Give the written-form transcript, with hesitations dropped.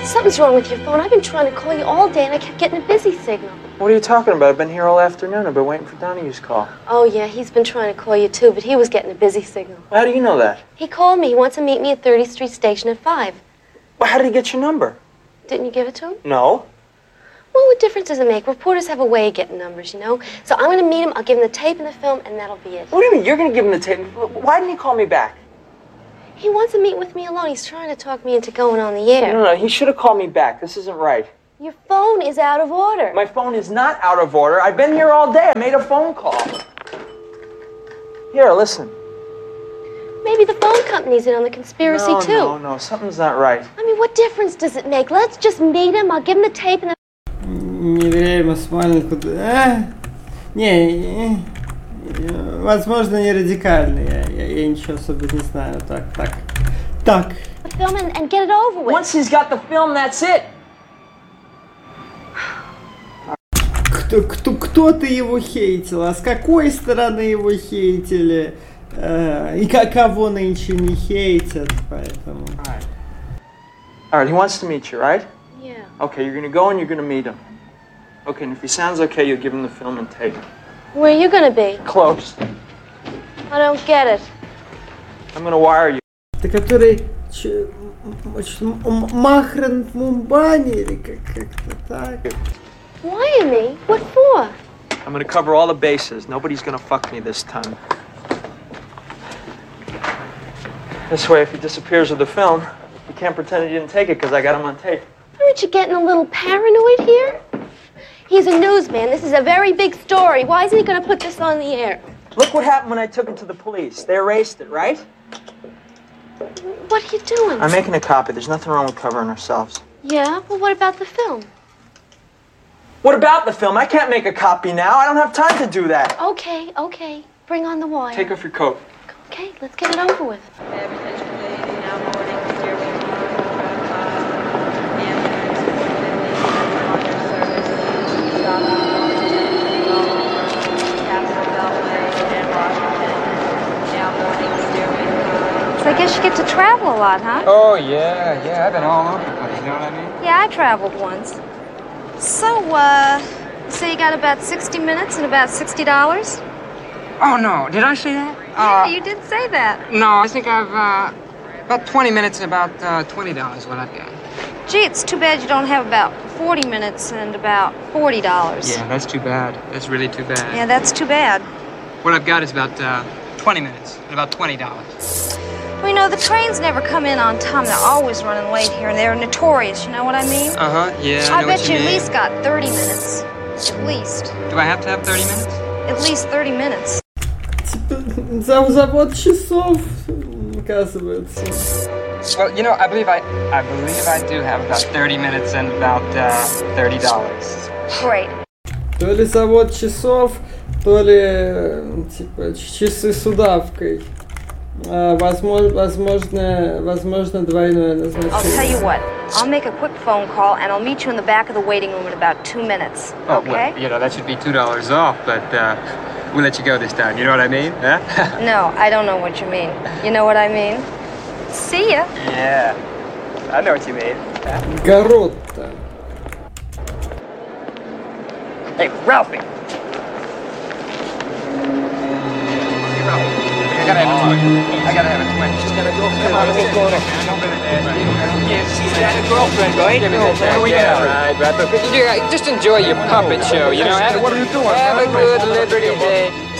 Something's wrong with your phone. I've been trying to call you all day and I kept getting a busy signal. What are you talking about? I've been here all afternoon. I've been waiting for Donahue's call. Oh, yeah, he's been trying to call you too, but he was getting a busy signal. Well, how do you know that? He called me. He wants to meet me at 30th Street Station at 5. Well, how did he get your number? Didn't you give it to him? No. Well, what difference does it make? Reporters have a way of getting numbers, you know? So I'm going to meet him, I'll give him the tape and the film, and that'll be it. What do you mean? You're going to give him the tape? Why didn't he call me back? He wants to meet with me alone. He's trying to talk me into going on the air. No, he should have called me back. This isn't right. Your phone is out of order. My phone is not out of order. I've been here all day. I made a phone call. Here, listen. Maybe the phone company's in on the conspiracy, too. No, something's not right. I mean, what difference does it make? Let's just meet him. I'll give him the tape and the... Неверяемо смайлинг. Возможно, не радикально. Я ничего особо не знаю. Так. The film and get it over with. Once he's got the film, that's it. Кто-то его хейтил, а с какой стороны его хейтили? И кого нынче не хейтят, поэтому... All right, he wants to meet you, right? Yeah. Okay, you're going to go and you're going to meet him. Okay, and if he sounds okay, you'll give him the film and tape. Where are you going to be? Close. I don't get it. I'm going to wire you. Это который... Махран в Мумбани или как-то так? Wire me? What for? I'm going to cover all the bases. Nobody's going to fuck me this time. This way, if he disappears with the film, you can't pretend he didn't take it because I got him on tape. Aren't you getting a little paranoid here? He's a newsman. This is a very big story. Why isn't he going to put this on the air? Look what happened when I took it to the police. They erased it, right? What are you doing? I'm making a copy. There's nothing wrong with covering ourselves. Yeah? Well, what about the film? What about the film? I can't make a copy now. I don't have time to do that. Okay. Bring on the wire. Take off your coat. Okay, let's get it over with. So I guess you get to travel a lot, huh? Oh, yeah, I've been all over the place, you know what I mean? Yeah, I traveled once. So, you say you got about 60 minutes and about $60? Oh, no, did I say that? Yeah, you did say that. No, I think I've, about 20 minutes and about $20 what I've got. Gee, it's too bad you don't have about 40 minutes and about $40. Yeah, that's too bad. That's really too bad. Yeah, that's too bad. What I've got is about 20 minutes and about $20. Well, you know, the trains never come in on time. They're always running late here, and they're notorious, you know what I mean? Uh-huh, yeah, I know bet what you you at mean. least got 30 minutes. At least. Do I have to have 30 minutes? At least 30 minutes. Завод часов, оказывается. Well, you know, I believe I do have about 30 minutes and about $30. Great. То ли завод часов, то ли типа часы с удавкой. Возможно, двойное назначение. I'll tell you what. I'll make a quick phone call, and I'll meet you in the back of the waiting room in about 2 minutes. Oh, Okay? well, you know, that should be $2 off, but we'll let you go this time. You know what I mean? Huh? No, I don't know what you mean. You know what I mean? See ya. Yeah, I know what you mean. Гаротта. Hey, Ralphie. I gotta have a twin. She's got a girlfriend. Come on, what's going on? She's got a girlfriend, right? Yeah, right. But just enjoy your puppet show, you know. What are you doing? Have a good Liberty Day.